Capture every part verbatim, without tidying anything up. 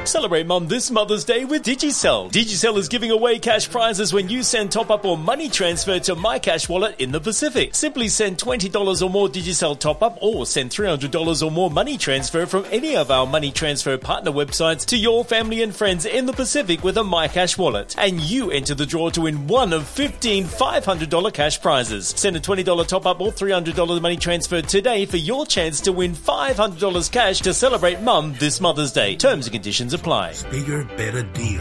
Celebrate Mum this Mother's Day with Digicel. Digicel is giving away cash prizes when you send top-up or money transfer to My Cash Wallet in the Pacific. Simply send twenty dollars or more Digicel top-up or send three hundred dollars or more money transfer from any of our money transfer partner websites to your family and friends in the Pacific with a My Cash Wallet. And you enter the draw to win one of fifteen five hundred dollars cash prizes. Send a twenty dollars top-up or three hundred dollars money transfer today for your chance to win five hundred dollars cash to celebrate Mum this Mother's Day. Terms and conditions apply. Bigger, better deal.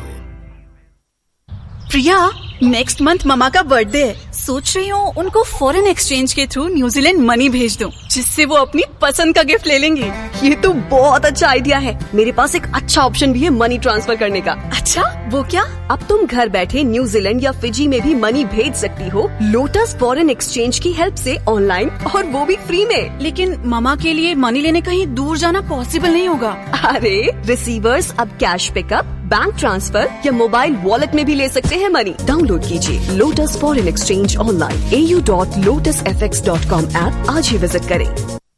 Priya, next month mama का birthday है। सोच रही हूँ उनको foreign exchange के through New Zealand money भेज दूँ, जिससे वो अपनी पसंद का गिफ्ट ले लेंगी। ये तो बहुत अच्छा आइडिया है। मेरे पास एक अच्छा ऑप्शन भी है मनी ट्रांसफर करने का। अच्छा, वो क्या? अब तुम घर बैठे न्यूजीलैंड या फिजी में भी मनी भेज सकती हो लोटस फॉरेन एक्सचेंज की हेल्प से ऑनलाइन, और वो भी फ्री में। लेकिन ममा के लिए मनी लेने कहीं दूर जाना पॉसिबल नहीं होगा। अरे रिसीवर्स अब कैश पिकअप, बैंक ट्रांसफर या मोबाइल वॉलेट में भी ले सकते हैं मनी। डाउनलोड कीजिए लोटस फॉरेन एक्सचेंज ऑनलाइन ए U dot lotus F x dot com app आज ही विजिट करें।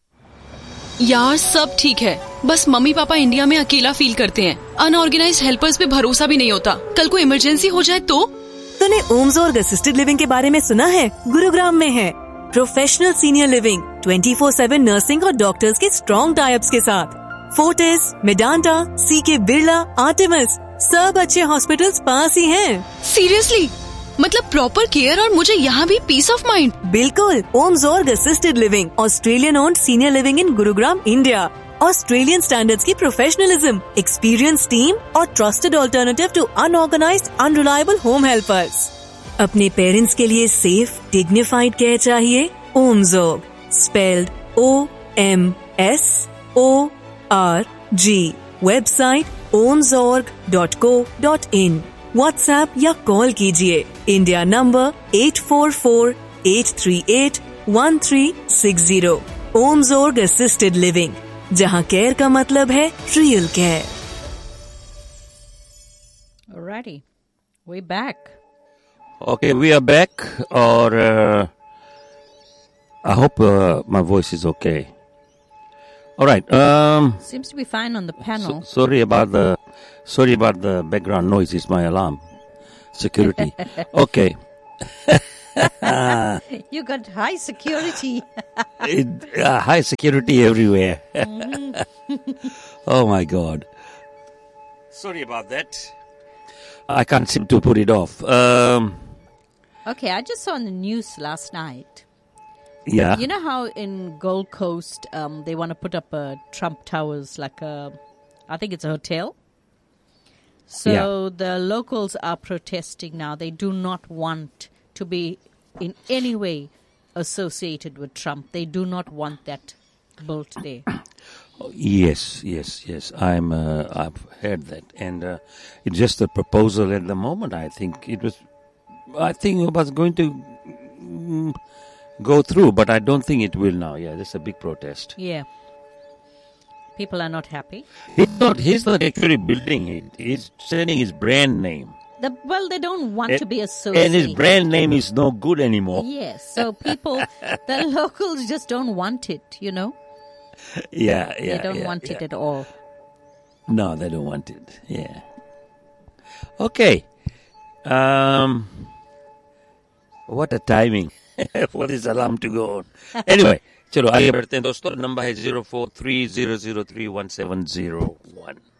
यार सब ठीक है, बस मम्मी पापा इंडिया में अकेला फील करते हैं। अनऑर्गेनाइज्ड हेल्पर्स पे भरोसा भी नहीं होता। कल को इमरजेंसी हो जाए तो? तूने ओम्सोर्ग असिस्टेड लिविंग के बारे में सुना है? गुरुग्राम में है professional senior living, twenty four seven nursing और डॉक्टर्स के स्ट्रॉन्ग टाइप्स के साथ। फोर्टिस, मेडांटा, सी के बिरला, आर्टेमिस, सब अच्छे हॉस्पिटल्स पास ही हैं। सीरियसली? मतलब प्रॉपर केयर और मुझे यहाँ भी पीस ऑफ माइंड? बिल्कुल। ओम्सोर्ग assisted living, Australian owned senior living in Gurugram, India. Australian standards की प्रोफेशनलिज्म, एक्सपीरियंस टीम और trusted alternative to unorganised unreliable home helpers. अपने पेरेंट्स के लिए सेफ डिग्निफाइड केयर चाहिए? ओम्सोर्ग, spelled O M S O R G. Website ओम्सोर्ग dot co dot in. WhatsApp या call कीजिए India number eight four four eight three eight one three six zero. ओम्सोर्ग assisted living, जहां care का मतलब है real care. Alrighty, we're back. Okay, we are back. Or uh, I hope uh, my voice is okay. All right. Um, Seems to be fine on the panel. So, sorry about the sorry about the background noise. It's my alarm. Security. Okay. You got high security. it, uh, high security everywhere. Oh my God. Sorry about that. I can't seem to put it off. Um, okay, I just saw on the news last night. Yeah. You know how in Gold Coast um, they want to put up a Trump Towers, like a, I think it's a hotel. So Yeah. the locals are protesting now. They do not want to be in any way associated with Trump. They do not want that built there. Yes, yes, yes. I'm. Uh, I've heard that, and uh, it's just a proposal at the moment. I think it was. I think it was going to mm, go through, but I don't think it will now. Yeah, there's a big protest. Yeah. People are not happy. He's not. He's not actually building it. He's selling his brand name. The, well, they don't want and, to be associated. And his brand name is no good anymore. Yes. So people, the locals just don't want it. You know. Yeah, yeah. They don't yeah, want yeah. it at all. No, they don't want it. Yeah. Okay. Um. What a timing for this alarm to go on. Anyway, चलो आगे बढ़ते हैं दोस्तों. Number है zero four three zero zero three one seven zero one.